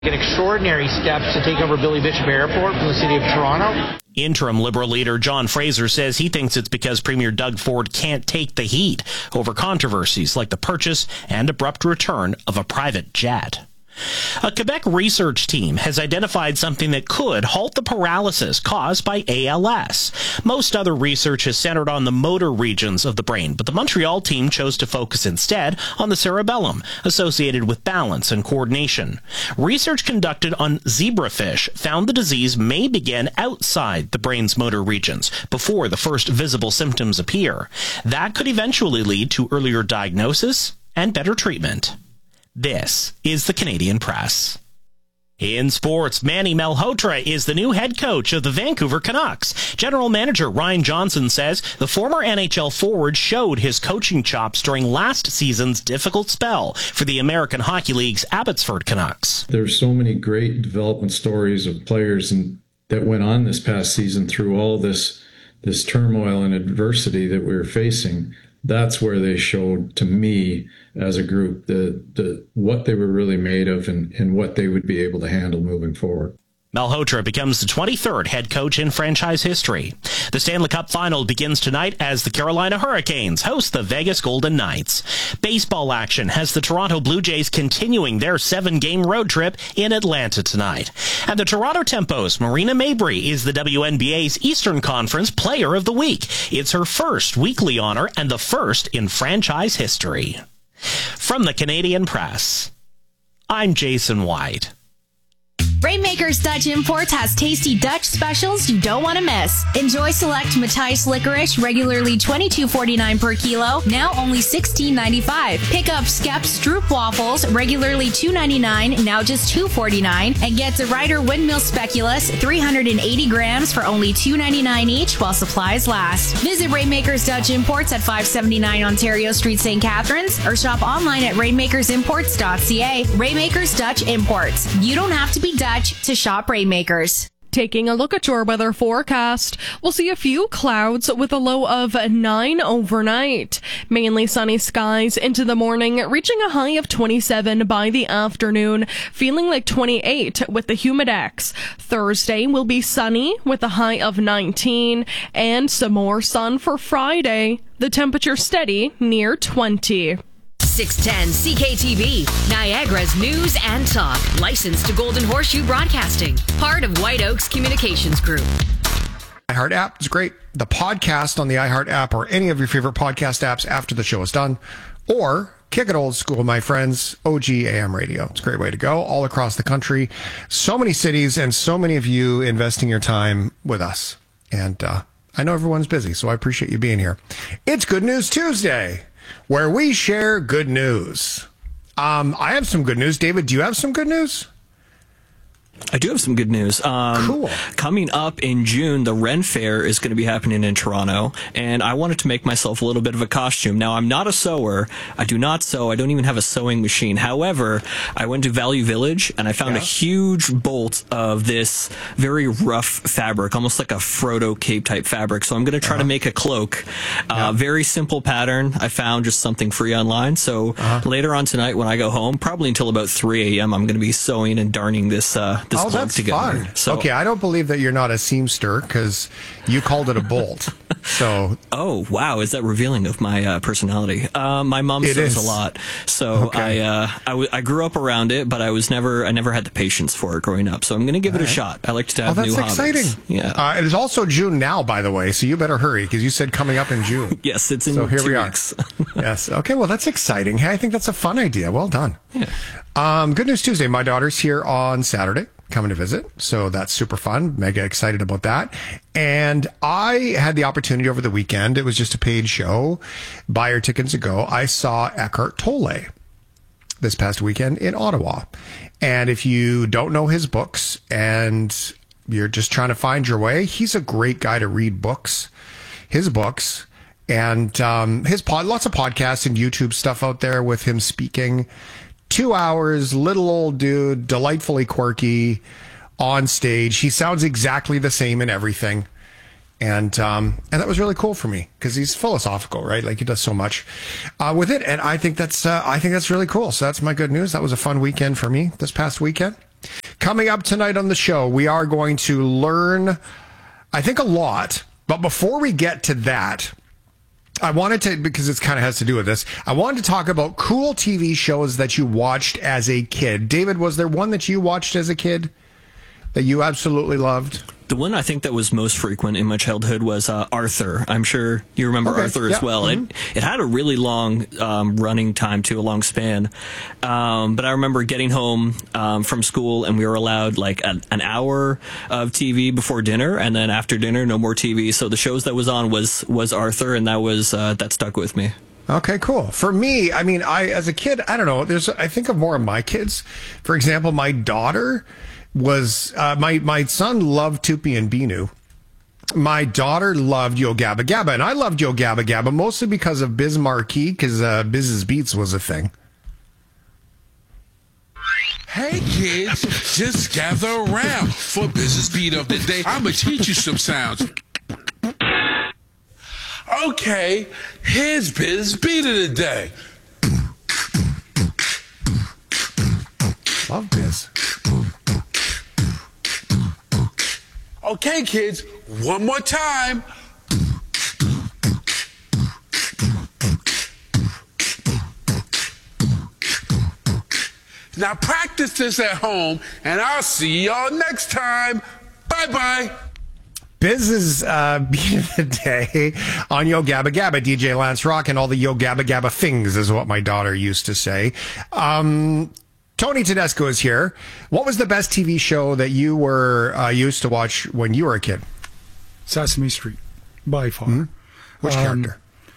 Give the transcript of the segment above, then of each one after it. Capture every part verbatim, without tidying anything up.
Extraordinary steps to take over Billy Bishop Airport from the city of Toronto. Interim Liberal leader John Fraser says he thinks it's because Premier Doug Ford can't take the heat over controversies like the purchase and abrupt return of a private jet. A Quebec research team has identified something that could halt the paralysis caused by A L S. Most other research is centered on the motor regions of the brain, but the Montreal team chose to focus instead on the cerebellum, associated with balance and coordination. Research conducted on zebrafish found the disease may begin outside the brain's motor regions before the first visible symptoms appear. That could eventually lead to earlier diagnosis and better treatment. This is the Canadian Press. In sports, Manny Malhotra is the new head coach of the Vancouver Canucks. General Manager Ryan Johnson says the former N H L forward showed his coaching chops during last season's difficult spell for the American Hockey League's Abbotsford Canucks. There's so many great development stories of players and, that went on this past season through all this, this turmoil and adversity that we were facing. That's where they showed to me as a group the, the what they were really made of and, and what they would be able to handle moving forward. Malhotra becomes the twenty-third head coach in franchise history. The Stanley Cup Final begins tonight as the Carolina Hurricanes host the Vegas Golden Knights. Baseball action has the Toronto Blue Jays continuing their seven-game road trip in Atlanta tonight. And the Toronto Tempo's Marina Mabrey is the W N B A's Eastern Conference Player of the Week. It's her first weekly honor and the first in franchise history. From the Canadian Press, I'm Jason White. Rainmakers Dutch Imports has tasty Dutch specials you don't want to miss. Enjoy select Matthijs licorice, regularly twenty-two forty-nine per kilo, now only sixteen ninety-five. Pick up Skep Stroop waffles, regularly two ninety-nine, now just two forty-nine, and get the Ryder Windmill Speculoos, three hundred eighty grams for only two ninety-nine each while supplies last. Visit Rainmakers Dutch Imports at five seventy-nine Ontario Street, Saint Catharines, or shop online at rainmakers imports dot c a. Rainmakers Dutch Imports. You don't have to be Dutch to shop Rainmakers. Taking a look at your weather forecast, we'll see a few clouds with a low of nine overnight. Mainly sunny skies into the morning, reaching a high of twenty-seven by the afternoon, feeling like twenty-eight with the Humidex. Thursday will be sunny with a high of nineteen, and some more sun for Friday. The temperature steady near twenty. six ten C K T V, Niagara's news and talk. Licensed to Golden Horseshoe Broadcasting. Part of White Oaks Communications Group. iHeart app is great. The podcast on the iHeart app or any of your favorite podcast apps after the show is done. Or kick it old school, my friends. O G A M radio. It's a great way to go all across the country. So many cities and so many of you investing your time with us. And uh, I know everyone's busy, so I appreciate you being here. It's Good News Tuesday, where we share good news. Um, I have some good news. David, do you have some good news? I do have some good news. Um, cool. Coming up in June, the Ren Fair is going to be happening in Toronto, and I wanted to make myself a little bit of a costume. Now, I'm not a sewer. I do not sew. I don't even have a sewing machine. However, I went to Value Village, and I found yeah. a huge bolt of this very rough fabric, almost like a Frodo cape type fabric. So I'm going to try uh-huh. to make a cloak. Uh, yeah. Very simple pattern. I found just something free online. So uh-huh. later on tonight when I go home, probably until about three a.m., I'm going to be sewing and darning this uh, this oh, cloak that's together. Fun. So, okay, I don't believe that you're not a seamster because you called it a bolt. So, oh wow, is that revealing of my uh, personality? Uh, my mom it sews is. a lot, so okay. I, uh, I, w- I grew up around it, but I was never I never had the patience for it growing up. So I'm going to give All it a right. shot. I like to have oh, new that's hobbies. exciting. Yeah, uh, it is also June now, by the way, so you better hurry because you said coming up in June. Yes, it's in so here two we weeks. are. Yes. Okay. Well, that's exciting. Hey, I think that's a fun idea. Well done. Yeah. Um, Good News Tuesday. My daughter's here on Saturday, coming to visit. So that's super fun. Mega excited about that. And I had the opportunity over the weekend. It was just a paid show. Buy your tickets ago. I saw Eckhart Tolle this past weekend in Ottawa. And if you don't know his books and you're just trying to find your way, he's a great guy to read books, his books. And um, his pod, lots of podcasts and YouTube stuff out there with him speaking. Two hours, little old dude, delightfully quirky on stage. He sounds exactly the same in everything. And um, and that was really cool for me because he's philosophical, right? Like he does so much uh, with it. And I think that's uh, I think that's really cool. So that's my good news. That was a fun weekend for me this past weekend. Coming up tonight on the show, we are going to learn, I think, a lot. But before we get to that, I wanted to, because it kind of has to do with this, I wanted to talk about cool T V shows that you watched as a kid. David, was there one that you watched as a kid that you absolutely loved? The one I think that was most frequent in my childhood was uh, Arthur. I'm sure you remember Okay, Arthur yeah, as well. mhm. It it had a really long um, running time too, a long span. Um, but I remember getting home um, from school and we were allowed like an, an hour of T V before dinner, and then after dinner, no more T V. So the shows that was on was was Arthur, and that was uh, that stuck with me. Okay, cool. For me, I mean, I as a kid, I don't know. There's, I think of more of my kids. For example, my daughter was uh, my my son loved Tupi and Binu. My daughter loved Yo Gabba Gabba, and I loved Yo Gabba Gabba mostly because of Biz Marquee, because uh, Biz's Beats was a thing. Hey kids, just gather around for Biz's Beat of the Day. I'm gonna teach you some sounds. Okay, here's Biz's Beat of the Day. Love Biz. Okay, kids, one more time. Now practice this at home, and I'll see y'all next time. Bye-bye. Biz's uh, Beat of the Day on Yo Gabba Gabba. D J Lance Rock and all the Yo Gabba Gabba things is what my daughter used to say. Um... Tony Tedesco is here. What was the best T V show that you were uh, used to watch when you were a kid? Sesame Street, by far. Mm-hmm. Which um, character?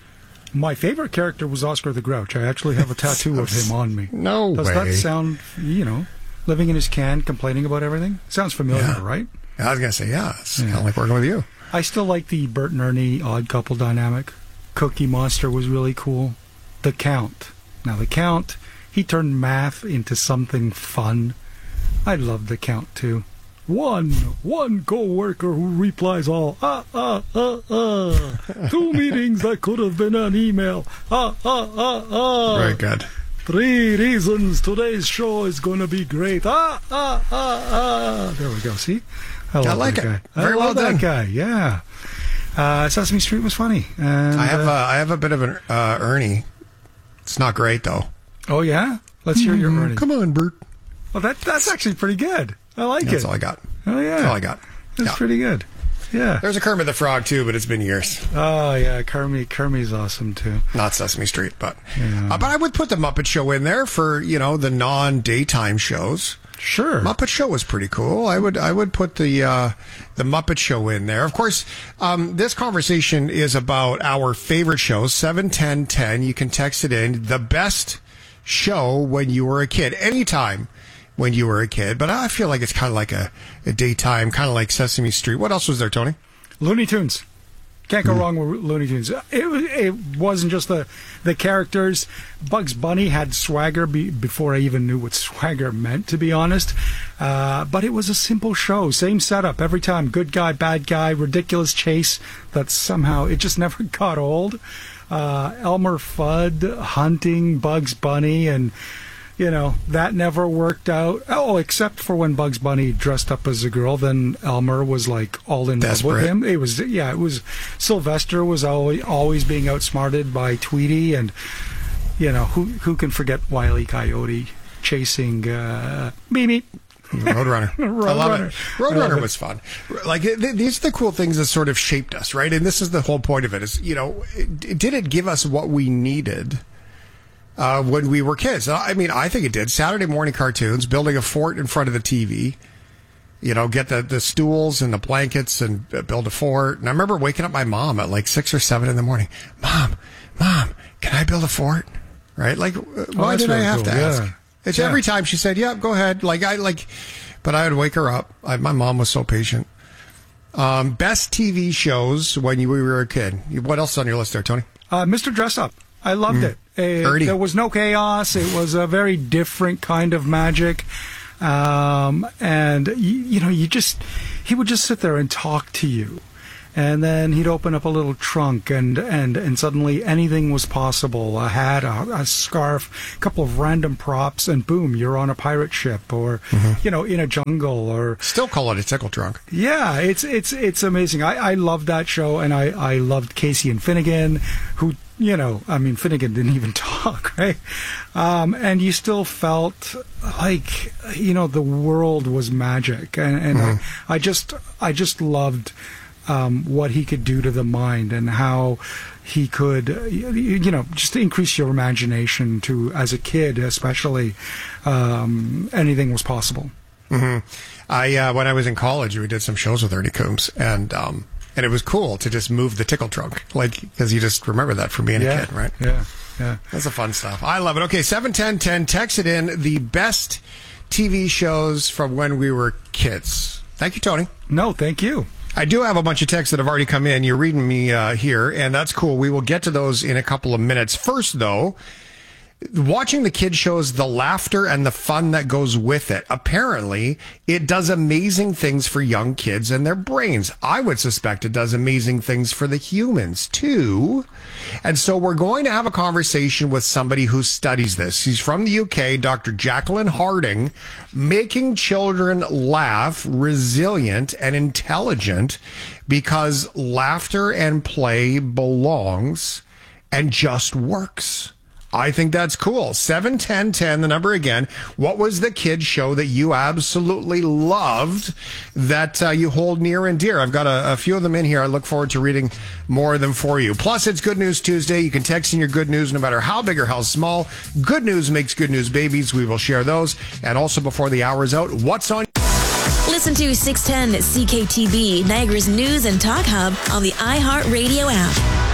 My favorite character was Oscar the Grouch. I actually have a tattoo of him on me. No Does way. that sound, you know, living in his can, complaining about everything? Sounds familiar, Yeah. right? I was going to say, yeah. It's Yeah. kind of like working with you. I still like the Bert and Ernie odd couple dynamic. Cookie Monster was really cool. The Count. Now, The Count... he turned math into something fun. I love The Count, too. One, one co-worker who replies all, ah, ah, ah, ah. Two meetings that could have been an email. Ah, ah, ah, ah. Very good. Three reasons today's show is going to be great. Ah, ah, ah, ah. There we go. See? I, love I like that it. Guy. Very I well love done. that guy, yeah. Uh, Sesame Street was funny. And, I have uh, uh, I have a bit of an uh, Ernie. It's not great, though. Oh, yeah? Let's hear your Ernie. Come on, Bert. Well, that, that's actually pretty good. I like That's it. all I got. Oh, yeah. That's all I got. That's Yeah. pretty good. Yeah. There's a Kermit the Frog, too, but it's been years. Oh, yeah. Kermit, Kermit's awesome, too. Not Sesame Street, but... Yeah. Uh, but I would put the Muppet Show in there for, you know, the non-daytime shows. Sure. Muppet Show was pretty cool. I would I would put the uh, the Muppet Show in there. Of course, um, this conversation is about our favorite shows, seven ten ten. You can text it in. The best show when you were a kid, anytime when you were a kid. But I feel like it's kind of like a, a daytime, kind of like Sesame Street. What else was there, Tony? Looney Tunes. Can't go wrong with Looney Tunes. It, was- it wasn't just the, the characters. Bugs Bunny had swagger be, before I even knew what swagger meant, to be honest. Uh, but it was a simple show. Same setup every time. Good guy, bad guy, ridiculous chase that somehow it just never got old. Uh, Elmer Fudd hunting Bugs Bunny, and you know that never worked out. Oh, except for when Bugs Bunny dressed up as a girl, then Elmer was like all in love with Desperate. him. It was yeah, it was Sylvester was always always being outsmarted by Tweety, and you know who who can forget Wile E. Coyote chasing uh, Beep Beep. Roadrunner. I love Roadrunner. it. Roadrunner love it. was fun. Like th- these are the cool things that sort of shaped us, right? And this is the whole point of it. Is you know, it, did it give us what we needed uh, when we were kids? I mean, I think it did. Saturday morning cartoons, building a fort in front of the T V. You know, get the, the stools and the blankets and uh, build a fort. And I remember waking up my mom at like six or seven in the morning. Mom, mom, can I build a fort? Right? Like, uh, why that's did I really have cool. to ask? Yeah. It's Yeah. every time she said, "Yeah, go ahead." Like I like, but I would wake her up. I, my mom was so patient. Um, best T V shows when you were a kid. What else is on your list there, Tony? Uh, Mister Dress Up. I loved Mm. it. It- Ernie. There was no chaos. It was a very different kind of magic. Um, and, you, you know, you just, he would just sit there and talk to you. And then he'd open up a little trunk, and, and, and suddenly anything was possible. A hat, a, a scarf, a couple of random props, and boom, you're on a pirate ship, or, mm-hmm. you know, in a jungle, or... Still call it a tickle trunk. Yeah, it's it's it's amazing. I, I loved that show, and I, I loved Casey and Finnegan, who, you know, I mean, Finnegan didn't even talk, right? Um, and you still felt like, you know, the world was magic. And, and mm-hmm. I, I just I just loved um, what he could do to the mind, and how he could, you know, just increase your imagination to, as a kid especially, um, anything was possible. Mm-hmm. I uh, when I was in college, we did some shows with Ernie Coombs, and um, and it was cool to just move the tickle trunk, like, because you just remember that from being yeah, a kid, right? Yeah, yeah. That's the fun stuff. I love it. Okay, seven ten ten. Text it in, the best T V shows from when we were kids. Thank you, Tony. No, thank you. I do have a bunch of texts that have already come in. You're reading me uh, here, and that's cool. We will get to those in a couple of minutes. First, though, watching the kids shows, the laughter and the fun that goes with it. Apparently, it does amazing things for young kids and their brains. I would suspect it does amazing things for the humans, too. And so we're going to have a conversation with somebody who studies this. She's from the U K, Doctor Jacqueline Harding, making children laugh, resilient, and intelligent, because laughter and play belongs and just works. I think that's cool. seven ten ten, the number again. What was the kids show that you absolutely loved, that uh, you hold near and dear? I've got a, a few of them in here. I look forward to reading more of them for you. Plus, it's Good News Tuesday. You can text in your good news no matter how big or how small. Good news makes good news babies. We will share those. And also, before the hour is out, what's on... Listen to six ten C K T B, Niagara's News and Talk Hub, on the iHeartRadio app.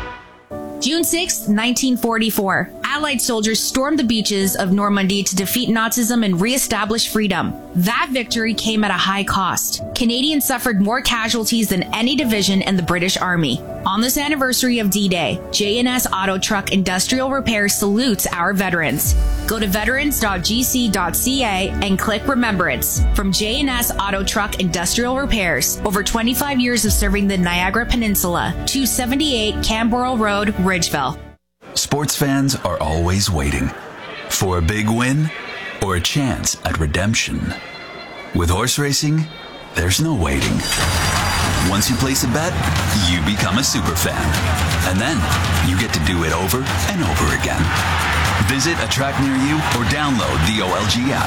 June sixth, nineteen forty-four. Allied soldiers stormed the beaches of Normandy to defeat Nazism and reestablish freedom. That victory came at a high cost. Canadians suffered more casualties than any division in the British Army. On this anniversary of D-Day, J N S Auto Truck Industrial Repair salutes our veterans. Go to veterans dot g c dot c a and click Remembrance. From J N S Auto Truck Industrial Repairs, over twenty-five years of serving the Niagara Peninsula, two seventy-eight Canberra Road, Ridgeville. Sports fans are always waiting for a big win or a chance at redemption. With horse racing, there's no waiting. Once you place a bet, you become a super fan. And then you get to do it over and over again. Visit a track near you or download the O L G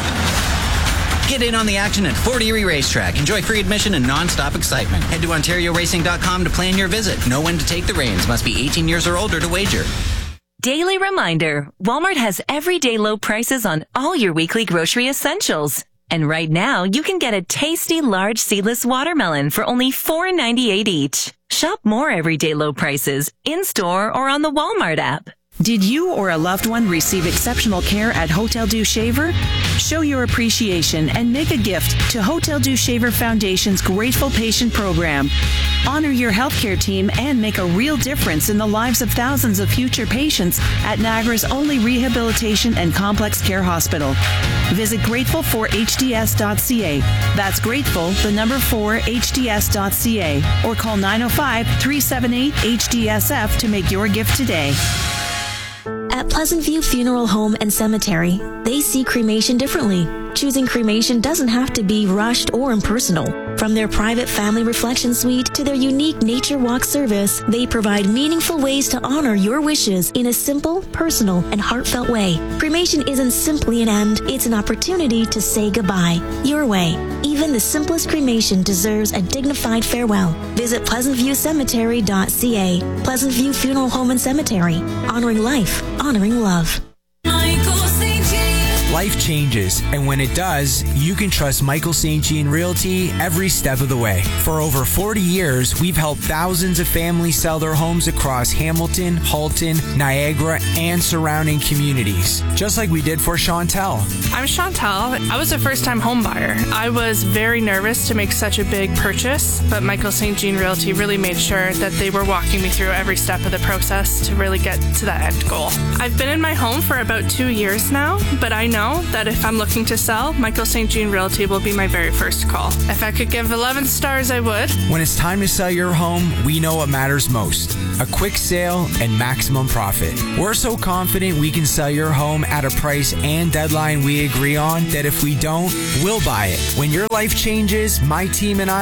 app. Get in on the action at Fort Erie Racetrack. Enjoy free admission and non-stop excitement. Head to ontario racing dot com to plan your visit. Know when to take the reins. Must be eighteen years or older to wager. Daily reminder, Walmart has everyday low prices on all your weekly grocery essentials. And right now, you can get a tasty large seedless watermelon for only four ninety-eight each. Shop more everyday low prices in-store or on the Walmart app. Did you or a loved one receive exceptional care at Hotel Dieu Shaver? Show your appreciation and make a gift to Hotel Dieu Shaver Foundation's Grateful Patient Program. Honor your healthcare team and make a real difference in the lives of thousands of future patients at Niagara's only rehabilitation and complex care hospital. Visit grateful for h d s dot c a. That's grateful, the number four, h d s dot c a. Or call nine oh five, three seven eight, H D S F to make your gift today. At Pleasant View Funeral Home and Cemetery, they see cremation differently. Choosing cremation doesn't have to be rushed or impersonal. From their private family reflection suite to their unique nature walk service, they provide meaningful ways to honor your wishes in a simple, personal, and heartfelt way. Cremation isn't simply an end, it's an opportunity to say goodbye. Your way. Even the simplest cremation deserves a dignified farewell. Visit pleasant view cemetery dot c a. Pleasant View Funeral Home and Cemetery. Honoring life, honoring love. Life changes, and when it does, you can trust Michael Saint Jean Realty every step of the way. For over forty years, we've helped thousands of families sell their homes across Hamilton, Halton, Niagara, and surrounding communities, just like we did for Chantel. I'm Chantel. I was a first-time home buyer. I was very nervous to make such a big purchase, but Michael Saint Jean Realty really made sure that they were walking me through every step of the process to really get to that end goal. I've been in my home for about two years now, but I know know that if I'm looking to sell, Michael Saint Jean Realty will be my very first call. If I could give eleven stars, I would. When it's time to sell your home, we know what matters most. A quick sale and maximum profit. We're so confident we can sell your home at a price and deadline we agree on that if we don't, we'll buy it. When your life changes, my team and I